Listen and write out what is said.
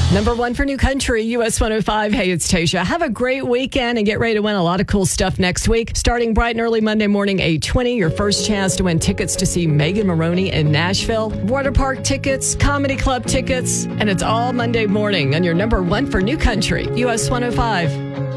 Number one for New Country, US 105. Hey, it's Tasha. Have a great weekend and get ready to win a lot of cool stuff next week. Starting bright and early Monday morning, 8:20, your first chance to win tickets to see Megan Maroney in Nashville, water park tickets, comedy club tickets, and it's all Monday morning on your number one for New Country, US 105.